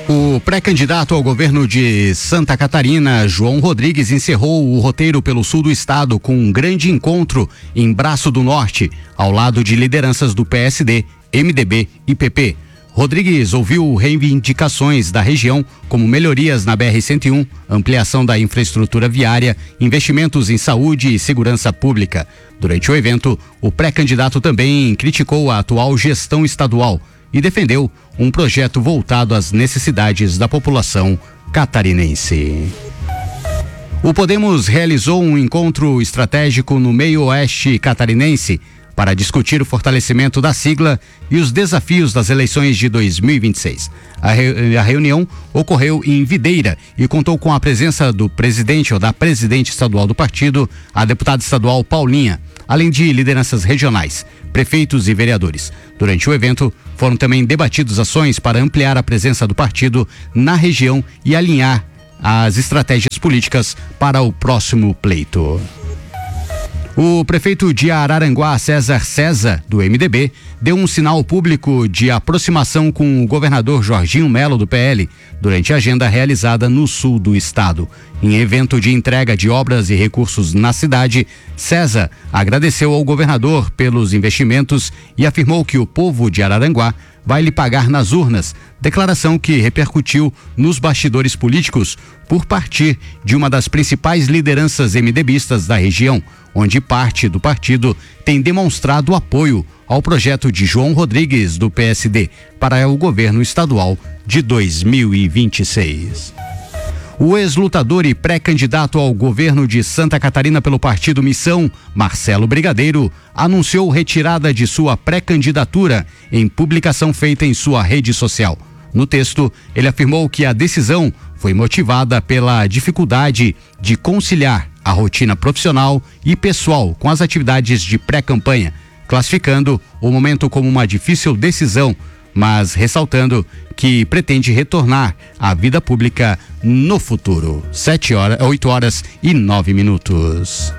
O pré-candidato ao governo de Santa Catarina, João Rodrigues, encerrou o roteiro pelo sul do estado com um grande encontro em Braço do Norte, ao lado de lideranças do PSD, MDB e PP. Rodrigues ouviu reivindicações da região, como melhorias na BR-101, ampliação da infraestrutura viária, investimentos em saúde e segurança pública. Durante o evento, o pré-candidato também criticou a atual gestão estadual e defendeu um projeto voltado às necessidades da população catarinense. O Podemos realizou um encontro estratégico no meio-oeste catarinense para discutir o fortalecimento da sigla e os desafios das eleições de 2026. A reunião ocorreu em Videira e contou com a presença do presidente ou da presidente estadual do partido, a deputada estadual Paulinha, além de lideranças regionais, prefeitos e vereadores. Durante o evento, foram também debatidas ações para ampliar a presença do partido na região e alinhar as estratégias políticas para o próximo pleito. O prefeito de Araranguá, César, do MDB, deu um sinal público de aproximação com o governador Jorginho Melo, do PL, durante a agenda realizada no sul do estado. Em evento de entrega de obras e recursos na cidade, César agradeceu ao governador pelos investimentos e afirmou que o povo de Araranguá vai lhe pagar nas urnas, declaração que repercutiu nos bastidores políticos por partir de uma das principais lideranças MDBistas da região, onde parte do partido tem demonstrado apoio ao projeto de João Rodrigues, do PSD, para o governo estadual de 2026. O ex-lutador e pré-candidato ao governo de Santa Catarina pelo partido Missão, Marcelo Brigadeiro, anunciou retirada de sua pré-candidatura em publicação feita em sua rede social. No texto, ele afirmou que a decisão foi motivada pela dificuldade de conciliar a rotina profissional e pessoal com as atividades de pré-campanha, classificando o momento como uma difícil decisão, mas ressaltando que pretende retornar à vida pública no futuro. 8 horas e 9 minutos.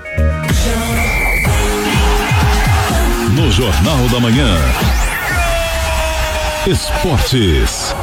No Jornal da Manhã, Esportes.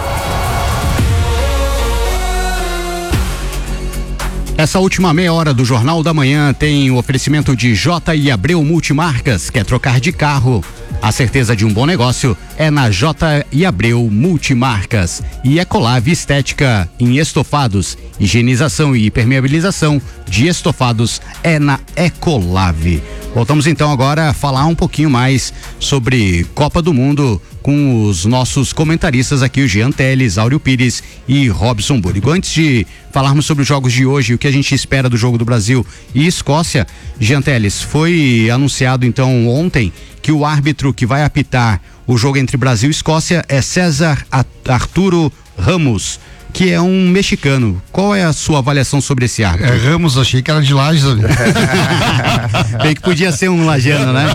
Essa última meia hora do Jornal da Manhã tem o oferecimento de J. Abreu Multimarcas. Quer trocar de carro? A certeza de um bom negócio é na J. Abreu Multimarcas. E Ecolave Estética em estofados, higienização e impermeabilização de estofados é na Ecolave. Voltamos então agora a falar um pouquinho mais sobre Copa do Mundo com os nossos comentaristas aqui, o Jean Teles, Áureo Pires e Robson Búrigo. Antes de falarmos sobre os jogos de hoje e o que a gente espera do jogo do Brasil e Escócia, Jean Teles, foi anunciado então ontem que o árbitro que vai apitar o jogo entre Brasil e Escócia é César Arturo Ramos, que é um mexicano. Qual é a sua avaliação sobre esse árbitro? Ramos, achei que era de Lages. Bem que podia ser um lagiano, né?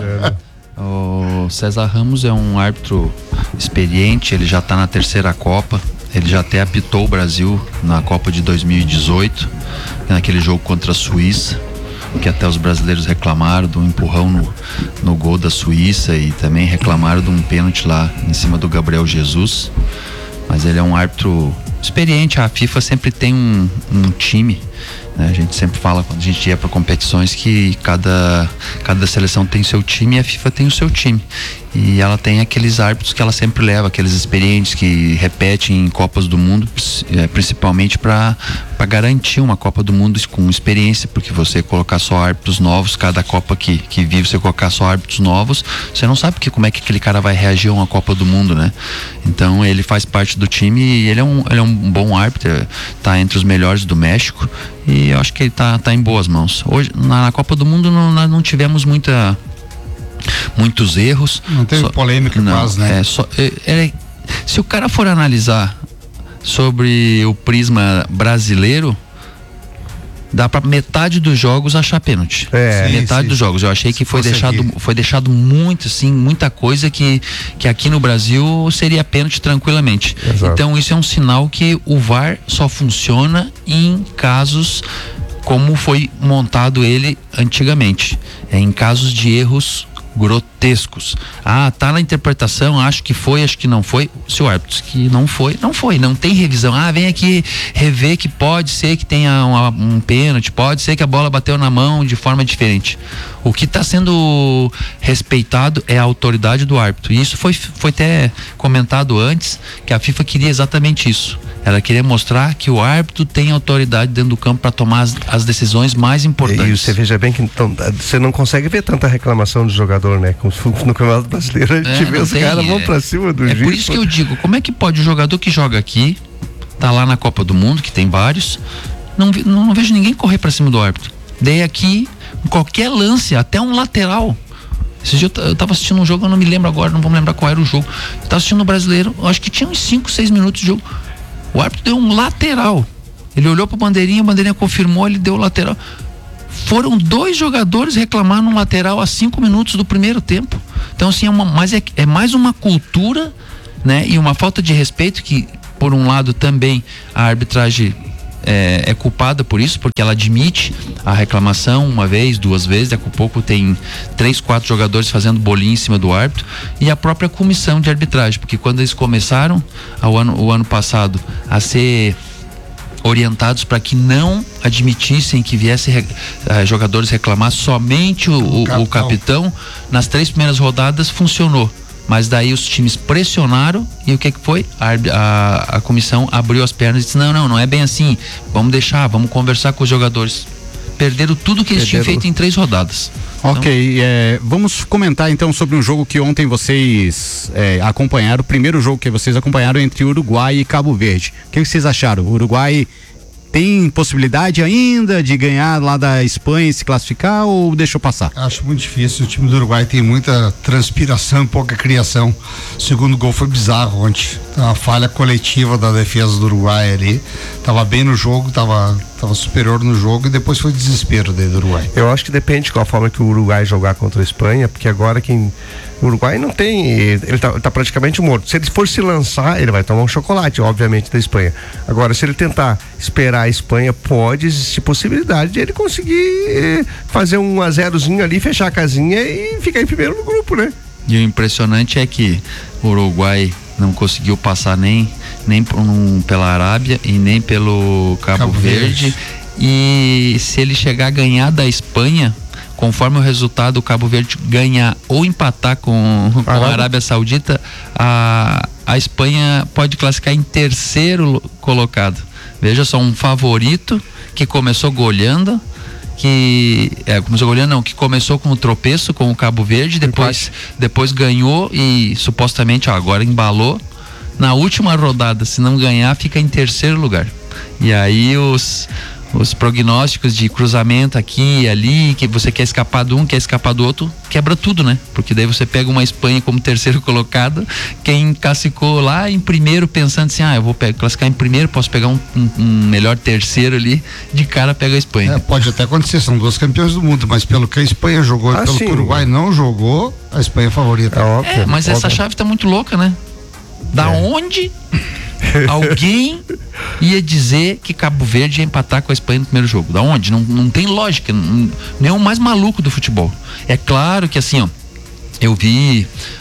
O César Ramos é um árbitro experiente, ele já está na terceira Copa, ele já até apitou o Brasil na Copa de 2018, naquele jogo contra a Suíça, que até os brasileiros reclamaram de um empurrão no gol da Suíça e também reclamaram de um pênalti lá em cima do Gabriel Jesus. Mas ele é um árbitro experiente. A FIFA sempre tem um time, né? A gente sempre fala quando a gente ia para competições que cada seleção tem seu time e a FIFA tem o seu time. E ela tem aqueles árbitros que ela sempre leva, aqueles experientes que repetem em Copas do Mundo, principalmente para garantir uma Copa do Mundo com experiência, porque você colocar só árbitros novos, cada Copa que vive, você colocar só árbitros novos, você não sabe como é que aquele cara vai reagir a uma Copa do Mundo, né? Então ele faz parte do time e ele é um bom árbitro, tá entre os melhores do México e eu acho que ele tá em boas mãos. Hoje, na Copa do Mundo, nós não tivemos muitos erros. Não teve polêmica quase, né? Se o cara for analisar sobre o prisma brasileiro, dá para metade dos jogos achar pênalti. Metade dos jogos. Eu achei que foi deixado muito, assim, muita coisa que aqui no Brasil seria pênalti tranquilamente. Exato. Então isso é um sinal que o VAR só funciona em casos como foi montado ele antigamente. Em casos de erros grotescos. Tá na interpretação, acho que foi, acho que não foi. Se o árbitro que não foi, não tem revisão. Vem aqui rever que pode ser que tenha um pênalti, pode ser que a bola bateu na mão de forma diferente. O que está sendo respeitado é a autoridade do árbitro. E isso foi até comentado antes, que a FIFA queria exatamente isso. Ela queria mostrar que o árbitro tem autoridade dentro do campo para tomar as decisões mais importantes. E você veja bem que então, você não consegue ver tanta reclamação do jogador, né? Como no Campeonato Brasileiro a gente vê os caras vão pra cima do juiz. É por isso que eu digo, como é que pode o jogador que joga aqui, tá lá na Copa do Mundo, que tem vários, não vejo ninguém correr pra cima do árbitro. Daí aqui, qualquer lance, até um lateral. Esse dia eu tava assistindo um jogo, eu não me lembro agora, não vou me lembrar qual era o jogo. Eu tava assistindo o Brasileiro, acho que tinha uns 5, 6 minutos de jogo. O árbitro deu um lateral. Ele olhou pro bandeirinha, a bandeirinha confirmou, ele deu o lateral. Foram 2 jogadores reclamar no lateral a 5 minutos do primeiro tempo. Então, assim, é mais uma cultura, né? E uma falta de respeito que, por um lado, também a arbitragem é culpada por isso, porque ela admite a reclamação uma vez, 2 vezes, daqui a pouco tem 3, 4 jogadores fazendo bolinha em cima do árbitro, e a própria comissão de arbitragem, porque quando eles começaram o ano passado a ser orientados para que não admitissem que viessem jogadores reclamar, somente o capitão, nas 3 primeiras rodadas funcionou. Mas daí os times pressionaram e o que foi? A comissão abriu as pernas e disse, não é bem assim, vamos conversar com os jogadores. Perderam tudo que eles tinham feito em 3 rodadas. Ok, vamos comentar então sobre um jogo que ontem vocês acompanharam, o primeiro jogo que vocês acompanharam entre Uruguai e Cabo Verde. O que vocês acharam? O Uruguai tem possibilidade ainda de ganhar lá da Espanha e se classificar ou deixou passar? Acho muito difícil, o time do Uruguai tem muita transpiração e pouca criação. O segundo gol foi bizarro ontem, uma falha coletiva da defesa do Uruguai ali, tava bem no jogo, tava superior no jogo e depois foi desespero do Uruguai. Eu acho que depende de qual forma que o Uruguai jogar contra a Espanha, porque agora o Uruguai não tem, ele tá praticamente morto. Se ele for se lançar, ele vai tomar um chocolate, obviamente, da Espanha. Agora, se ele tentar esperar a Espanha, pode existir possibilidade de ele conseguir fazer um 1-0zinho ali, fechar a casinha e ficar em primeiro no grupo, né? E o impressionante é que o Uruguai não conseguiu passar nem pela Arábia e nem pelo Cabo Verde. E se ele chegar a ganhar da Espanha, conforme o resultado, o Cabo Verde ganhar ou empatar com a Arábia Saudita, a Espanha pode classificar em terceiro colocado. Veja só, um favorito que começou goleando, que começou com o tropeço com o Cabo Verde, depois ganhou e supostamente agora embalou. Na última rodada, se não ganhar, fica em terceiro lugar. E aí os prognósticos de cruzamento aqui e ali, que você quer escapar de um, quer escapar do outro, quebra tudo, né? Porque daí você pega uma Espanha como terceiro colocado, quem classificou lá em primeiro pensando assim, eu vou classificar em primeiro, posso pegar um melhor terceiro ali, de cara pega a Espanha. Pode até acontecer, são 2 campeões do mundo, mas pelo que a Espanha jogou e pelo que o Uruguai não jogou, a Espanha é favorita. Mas essa chave tá muito louca, né? Da onde alguém ia dizer que Cabo Verde ia empatar com a Espanha no primeiro jogo? Da onde? Não tem lógica, nem o mais maluco do futebol. É claro que assim, eu vi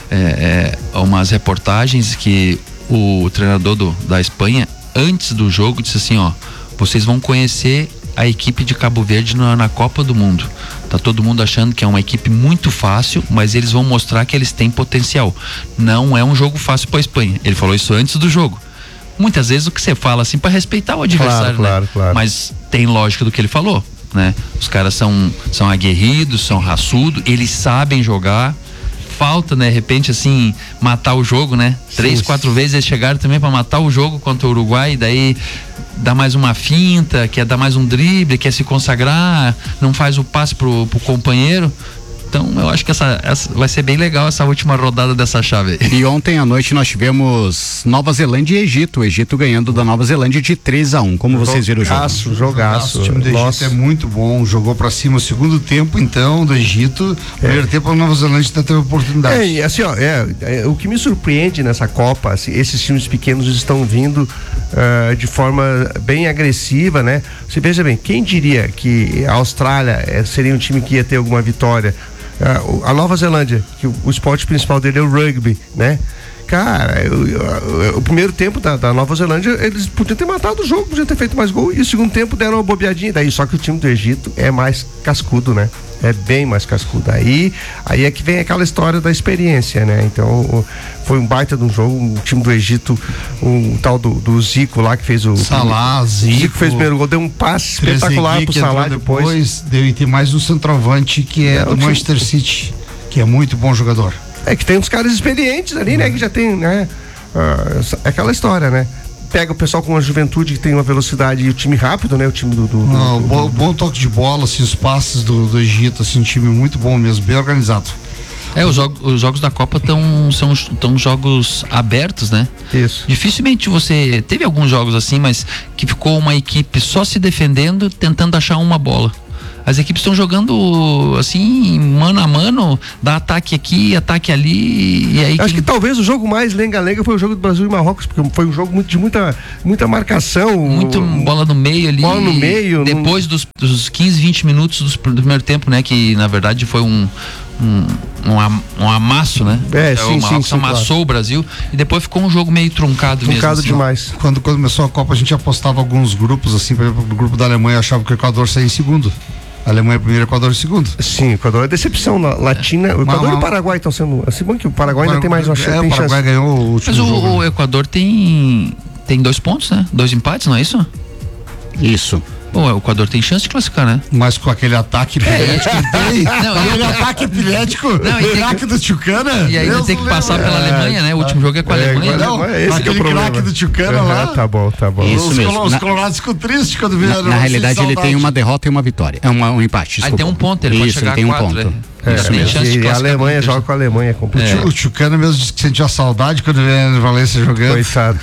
umas reportagens que o treinador da Espanha, antes do jogo, disse assim, vocês vão conhecer a equipe de Cabo Verde na Copa do Mundo. Tá todo mundo achando que é uma equipe muito fácil, mas eles vão mostrar que eles têm potencial. Não é um jogo fácil para a Espanha. Ele falou isso antes do jogo. Muitas vezes o que você fala assim para respeitar o adversário, claro. Mas tem lógica do que ele falou, né? Os caras são aguerridos, são raçudos, eles sabem jogar. Falta, né, de repente, assim, matar o jogo, né? 3, 4 vezes eles chegaram também para matar o jogo contra o Uruguai, e daí dá mais uma finta, quer dar mais um drible, quer se consagrar, não faz o passe pro companheiro. Então eu acho que essa vai ser bem legal, essa última rodada dessa chave. E ontem à noite nós tivemos Nova Zelândia e Egito. O Egito ganhando da Nova Zelândia de 3-1. Como vocês viram o jogo? Jogaço. O time do Egito é muito bom. Jogou pra cima o segundo tempo, então, do Egito. Primeiro tempo a Nova Zelândia ainda teve oportunidade. Assim, o que me surpreende nessa Copa, assim, esses times pequenos estão vindo de forma bem agressiva, né? Você veja bem, quem diria que a Austrália seria um time que ia ter alguma vitória A Nova Zelândia, que o esporte principal dele é o rugby, né? Cara, o primeiro tempo da Nova Zelândia, eles podiam ter matado o jogo, podiam ter feito mais gol, e o segundo tempo deram uma bobeadinha daí, só que o time do Egito é mais cascudo, né? É bem mais cascudo. Aí é que vem aquela história da experiência, né? Então, foi um baita de um jogo, um time do Egito, um tal do Zico lá, que fez o Salah, Zico fez o primeiro gol, deu um passe espetacular pro Salah depois. Deu e tem mais um centroavante que é do Manchester City, que é muito bom jogador. É que tem uns caras experientes ali, né? Que já tem, né? É aquela história, né? Pega o pessoal com uma juventude que tem uma velocidade e o time rápido, né? O time bom toque de bola, assim, os passes do Egito, assim, um time muito bom mesmo, bem organizado. Os jogos da Copa são jogos abertos, né? Isso. Dificilmente você teve alguns jogos assim, mas que ficou uma equipe só se defendendo, tentando achar uma bola. As equipes estão jogando assim, mano a mano, dá ataque aqui, ataque ali, e aí... Acho que talvez o jogo mais lenga-lenga foi o jogo do Brasil e Marrocos, porque foi um jogo de muita marcação. Muito bola no meio ali. Bola no meio. Depois dos 15, 20 minutos do primeiro tempo, né? Que na verdade foi um amasso, né? O Marrocos amassou claro. O Brasil, e depois ficou um jogo meio truncado mesmo. Truncado demais. Quando começou a Copa, a gente apostava alguns grupos, assim, por exemplo, o grupo da Alemanha achava que o Equador saía em segundo. A Alemanha primeiro, Equador segundo. Sim, o Equador é decepção latina. O Equador e o Paraguai estão sendo. Assim, bom que o Paraguai ainda tem mais uma chance. O Paraguai ganhou o último jogo. Mas o Equador tem 2 pontos, né? 2 empates, não é isso? Isso. Bom, o Equador tem chance de classificar, né? Mas com aquele ataque epilético que tem. Aquele ataque epilético, o craque do Tchucana. E aí tem que passar pela Alemanha, né? O último jogo é com a Alemanha. Não, aquele craque do Tchucana lá. Tá bom. Isso mesmo. Os colorados ficam tristes quando vieram. Na realidade, ele tem uma derrota e uma vitória. Um empate. Aí tem um ponto, ele pode chegar a 4. Ele tem um ponto. E a Alemanha joga com a Alemanha, é complicado. O Tchucana mesmo disse que sentia saudade quando veio no Valência jogando. Coitado.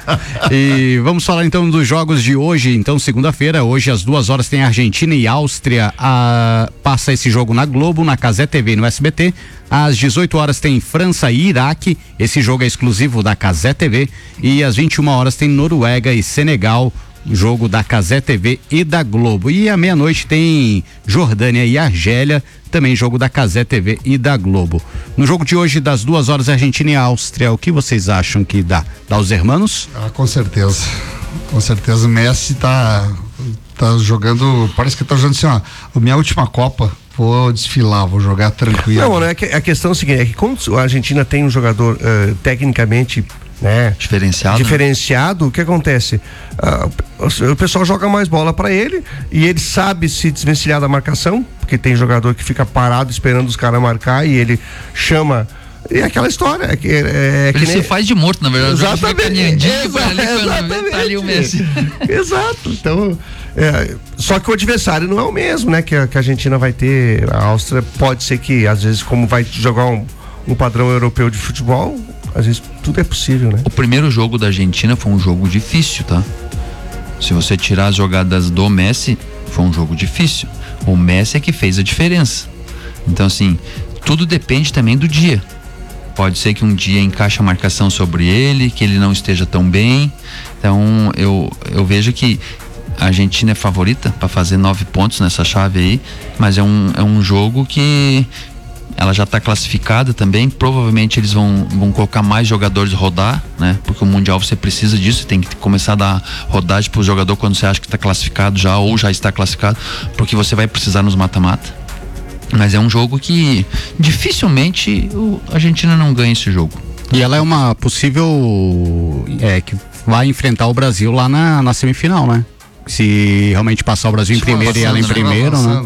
E vamos falar então dos jogos de hoje. Então, segunda-feira, hoje às 2h tem Argentina e Áustria. Passa esse jogo na Globo, na Cazé TV e no SBT. Às 18h tem França e Iraque. Esse jogo é exclusivo da Cazé TV. E às 21h tem Noruega e Senegal. Jogo da Cazé TV e da Globo. E à meia-noite tem Jordânia e Argélia, também jogo da Cazé TV e da Globo. No jogo de hoje, das 2h, Argentina e Áustria, o que vocês acham que dá? Dá os hermanos? Com certeza. Com certeza. O Messi tá jogando, parece que tá jogando assim, ó, a minha última Copa, vou desfilar, vou jogar tranquilo. Não, né? A questão é a seguinte, é que como a Argentina tem um jogador tecnicamente, né, diferenciado, o que acontece? O pessoal joga mais bola para ele e ele sabe se desvencilhar da marcação, porque tem jogador que fica parado esperando os caras marcar e ele chama. E é aquela história. Ele se faz de morto, na verdade. Exatamente. Tá ali o Messi. Exato. Então, só que o adversário não é o mesmo, né? Que a Argentina vai ter. A Áustria pode ser que, às vezes, como vai jogar um padrão europeu de futebol, às vezes tudo é possível, né? O primeiro jogo da Argentina foi um jogo difícil, tá? Se você tirar as jogadas do Messi, foi um jogo difícil. O Messi é que fez a diferença. Então, assim, tudo depende também do dia. Pode ser que um dia encaixe a marcação sobre ele, que ele não esteja tão bem. Então, eu vejo que a Argentina é favorita para fazer 9 pontos nessa chave aí, mas é um jogo que ela já está classificada também. Provavelmente eles vão colocar mais jogadores rodar, né? Porque o Mundial você precisa disso, tem que começar a dar rodagem para o jogador quando você acha que está classificado já ou já está classificado, porque você vai precisar nos mata-mata. Mas é um jogo que dificilmente a Argentina não ganha esse jogo. E ela é uma possível que vai enfrentar o Brasil lá na semifinal, né? Se realmente passar o Brasil em primeiro e ela em primeiro, né?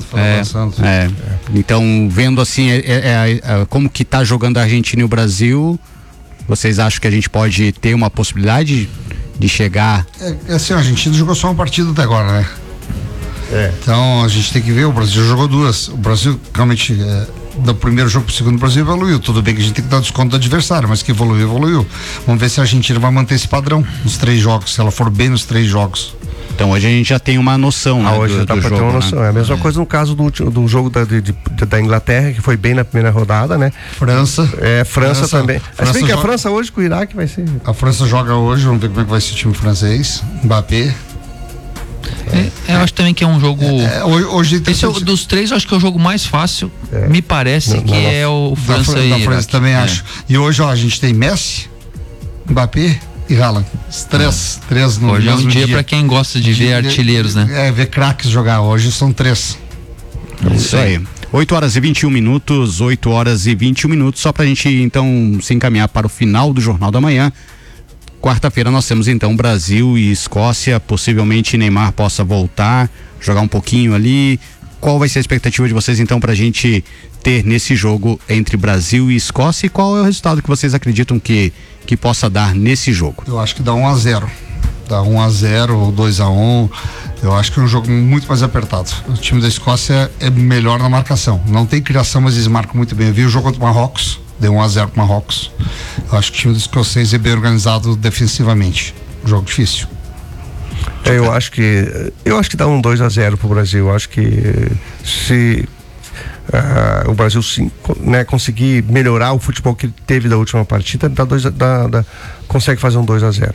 Então, vendo assim como que tá jogando a Argentina e o Brasil, vocês acham que a gente pode ter uma possibilidade de chegar? Assim, a Argentina jogou só uma partida até agora, né? Então a gente tem que ver, o Brasil jogou 2. O Brasil realmente do primeiro jogo pro segundo, o Brasil evoluiu. Tudo bem que a gente tem que dar desconto do adversário, mas que evoluiu. Vamos ver se a Argentina vai manter esse padrão nos 3 jogos, se ela for bem nos 3 jogos. Então hoje a gente já tem uma noção, né? Hoje dá pra ter uma noção. É a mesma coisa no caso do jogo da Inglaterra, que foi bem na primeira rodada, né? França também. Se bem que a França hoje com o Iraque vai ser. A França joga hoje, vamos ver como é que vai ser o time francês. Mbappé. Eu acho também que é um jogo. Hoje esse dos três, eu acho que é o jogo mais fácil. Me parece que é o França e Iraque. Também acho. E hoje, a gente tem Messi, Mbappé e Haaland. Os três no hoje mesmo é um dia para quem gosta de ver artilheiros, né? Ver craques jogar. Hoje são 3. Isso aí. 8 horas e 21 minutos, 8 horas e 21 minutos, só pra gente então se encaminhar para o final do Jornal da Manhã. Quarta-feira nós temos então Brasil e Escócia, possivelmente Neymar possa voltar, jogar um pouquinho ali. Qual vai ser a expectativa de vocês então pra gente ter nesse jogo entre Brasil e Escócia, e qual é o resultado que vocês acreditam que possa dar nesse jogo? Eu acho que dá 1-0. Dá 1-0 ou 2-1. Eu acho que é um jogo muito mais apertado. O time da Escócia é melhor na marcação. Não tem criação, mas eles marcam muito bem. Eu vi o jogo contra o Marrocos, deu 1-0 pro Marrocos. Eu acho que o time do escocês é bem organizado defensivamente. Um jogo difícil. Eu acho que dá um 2-0 pro Brasil. Eu acho que se o Brasil conseguir melhorar o futebol que ele teve da última partida, consegue fazer um 2-0.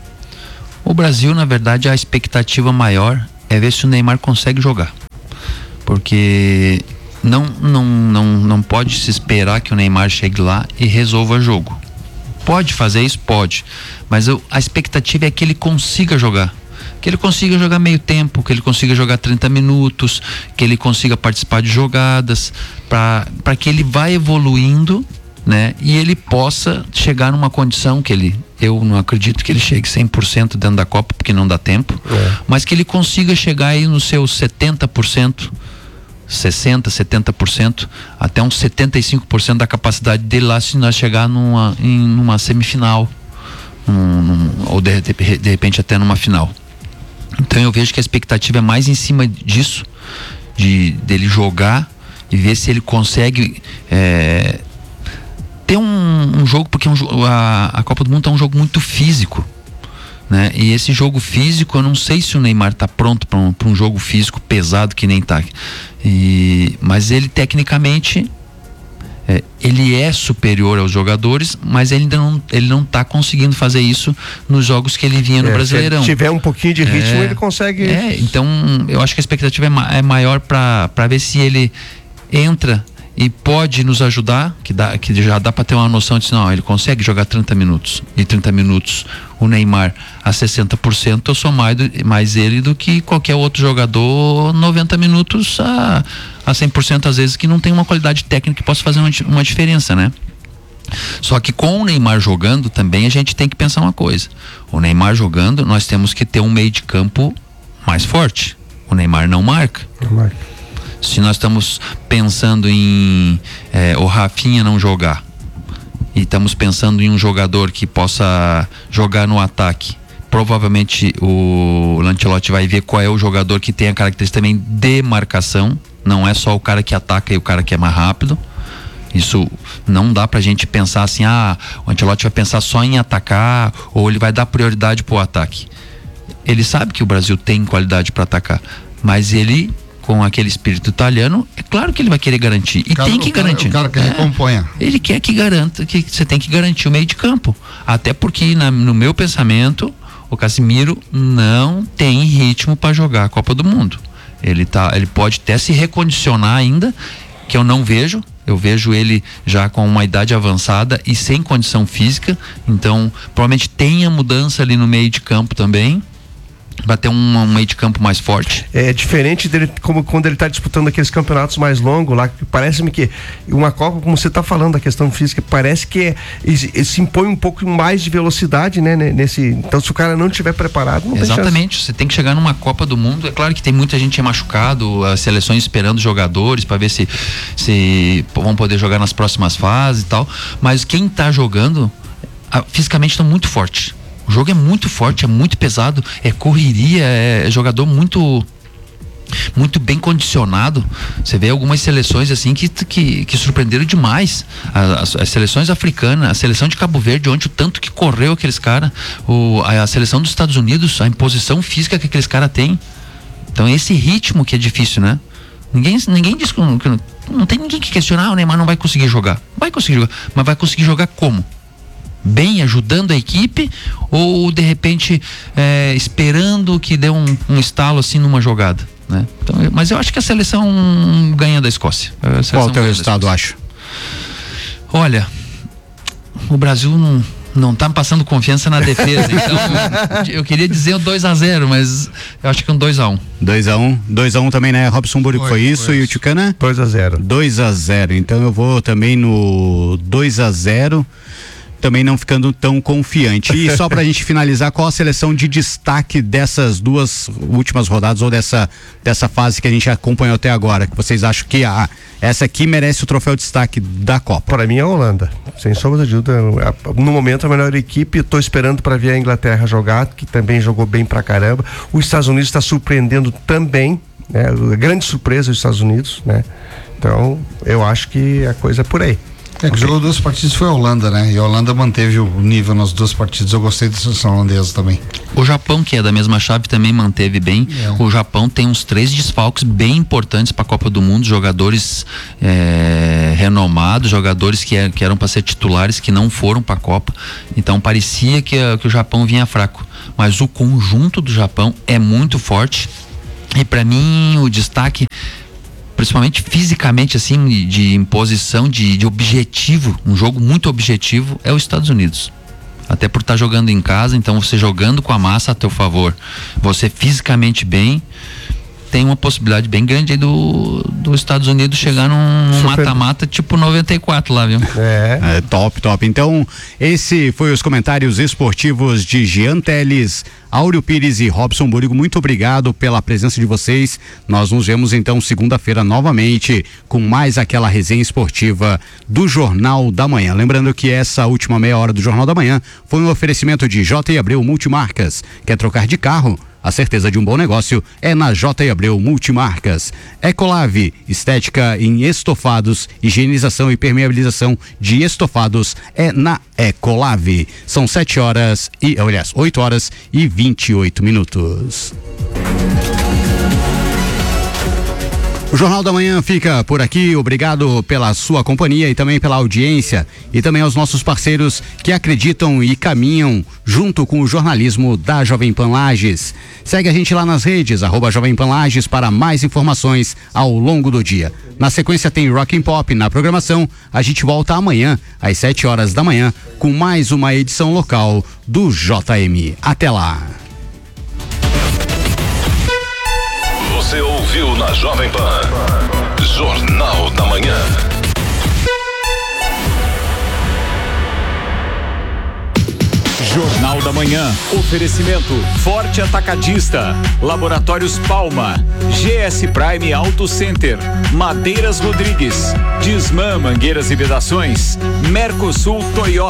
O Brasil, na verdade, a expectativa maior é ver se o Neymar consegue jogar, porque não pode se esperar que o Neymar chegue lá e resolva o jogo. Pode fazer isso? Pode, mas a expectativa é que ele consiga jogar, que ele consiga jogar meio tempo, que ele consiga jogar 30 minutos, que ele consiga participar de jogadas, para que ele vá evoluindo, né? E ele possa chegar numa condição que eu não acredito que ele chegue 100% dentro da Copa, porque não dá tempo, mas que ele consiga chegar aí nos seus 70%, 60%, 70%, até uns 75% da capacidade dele lá, se nós chegar numa semifinal, ou de repente até numa final. Então eu vejo que a expectativa é mais em cima disso, dele jogar e ver se ele consegue ter um jogo, porque a Copa do Mundo é um jogo muito físico, né? E esse jogo físico, eu não sei se o Neymar está pronto para um jogo físico pesado que nem tá. Mas ele tecnicamente ele é superior aos jogadores, mas ele não está conseguindo fazer isso nos jogos que ele vinha no Brasileirão. Se tiver um pouquinho de ritmo, ele consegue. Então eu acho que a expectativa é maior para ver se ele entra e pode nos ajudar, que já dá para ter uma noção de não, ele consegue jogar 30 minutos, e 30 minutos o Neymar a 60%, eu sou mais ele do que qualquer outro jogador 90 minutos a 100%, às vezes, que não tem uma qualidade técnica que possa fazer uma diferença, né? Só que com o Neymar jogando também a gente tem que pensar uma coisa: o Neymar jogando, nós temos que ter um meio de campo mais forte. O Neymar não marca. Se nós estamos pensando em o Rafinha não jogar, e estamos pensando em um jogador que possa jogar no ataque, provavelmente o Lancelotti vai ver qual é o jogador que tem a característica também de marcação, não é só o cara que ataca e o cara que é mais rápido. Isso não dá pra gente pensar assim, o Ancelotti vai pensar só em atacar, ou ele vai dar prioridade pro ataque. Ele sabe que o Brasil tem qualidade para atacar, mas ele, com aquele espírito italiano, é claro que ele vai querer garantir. E tem que garantir. O cara que recomponha. Ele quer que garanta, que você tem que garantir o meio de campo. Até porque, no meu pensamento, o Casemiro não tem ritmo para jogar a Copa do Mundo. Ele pode até se recondicionar ainda, que eu não vejo. Eu vejo ele já com uma idade avançada e sem condição física. Então, provavelmente tem a mudança ali no meio de campo também, vai ter um meio de campo mais forte. É diferente dele, como quando ele está disputando aqueles campeonatos mais longos lá, que parece-me que uma Copa, como você está falando da questão física, parece que se impõe um pouco mais de velocidade, né, então se o cara não estiver preparado, não Exatamente, tem chance. Você tem que chegar numa Copa do Mundo. É claro que tem muita gente machucado, as seleções esperando jogadores para ver se vão poder jogar nas próximas fases e tal, mas quem está jogando fisicamente está muito forte. O jogo é muito forte, é muito pesado, é correria, é jogador muito bem condicionado. Você vê algumas seleções assim que surpreenderam demais. As seleções africanas, a seleção de Cabo Verde, onde o tanto que correu aqueles caras, a seleção dos Estados Unidos, a imposição física que aqueles caras têm. Então esse ritmo que é difícil, né? Ninguém diz que não tem ninguém que questionar, o Neymar não vai conseguir jogar. Vai conseguir jogar, mas vai conseguir jogar como? bem, ajudando a equipe, ou de repente esperando que dê um estalo assim numa jogada, né? Então, mas eu acho que a seleção ganha da Escócia. Qual o teu resultado, acho? Olha, o Brasil não tá passando confiança na defesa, então eu queria dizer 2-0, mas eu acho que 2-1. 2-1 também, né? Robson Burico, foi isso. E o Tucana? 2-0. 2-0. Então eu vou também no 2-0. Também não ficando tão confiante. E só pra gente finalizar, qual a seleção de destaque dessas duas últimas rodadas ou dessa fase que a gente acompanhou até agora, que vocês acham que essa aqui merece o troféu de destaque da Copa? Para mim é a Holanda, sem sombra de dúvida. No momento a melhor equipe. Estou esperando para ver a Inglaterra jogar, que também jogou bem pra caramba. Os Estados Unidos está surpreendendo também, né? Grande surpresa os Estados Unidos, né? Então eu acho que a coisa é por aí. Que jogou 2 partidas foi a Holanda, né? E a Holanda manteve o nível nas 2 partidas. Eu gostei da seleção holandesa também. O Japão, que é da mesma chave, também manteve bem. O Japão tem uns 3 desfalques bem importantes para a Copa do Mundo, jogadores renomados, jogadores que eram para ser titulares, que não foram para a Copa. Então parecia que o Japão vinha fraco. Mas o conjunto do Japão é muito forte. E para mim o destaque, principalmente fisicamente, assim, de imposição, de objetivo, um jogo muito objetivo, é os Estados Unidos. Até por estar jogando em casa, então você jogando com a massa a teu favor, você fisicamente bem, tem uma possibilidade bem grande aí dos Estados Unidos chegar num mata-mata tipo 94 lá, viu? Top. Então, esse foi os comentários esportivos de Jean Teles, Áureo Pires e Robson Burigo. Muito obrigado pela presença de vocês. Nós nos vemos então segunda-feira novamente com mais aquela resenha esportiva do Jornal da Manhã. Lembrando que essa última meia hora do Jornal da Manhã foi um oferecimento de J. Abreu Multimarcas. Quer trocar de carro? A certeza de um bom negócio é na J. Abreu Multimarcas. Ecolave, estética em estofados, higienização e permeabilização de estofados é na Ecolave. São 8 horas e 28 minutos. O Jornal da Manhã fica por aqui. Obrigado pela sua companhia e também pela audiência, e também aos nossos parceiros que acreditam e caminham junto com o jornalismo da Jovem Pan Lages. Segue a gente lá nas redes, @Jovem Pan Lages, para mais informações ao longo do dia. Na sequência tem Rock and Pop na programação. A gente volta amanhã às 7 horas da manhã com mais uma edição local do JM. Até lá. Você ouviu na Jovem Pan Jornal da Manhã. Jornal da Manhã. Oferecimento Forte Atacadista, Laboratórios Palma, GS Prime Auto Center, Madeiras Rodrigues, Disman Mangueiras e Vedações, Mercosul Toyota.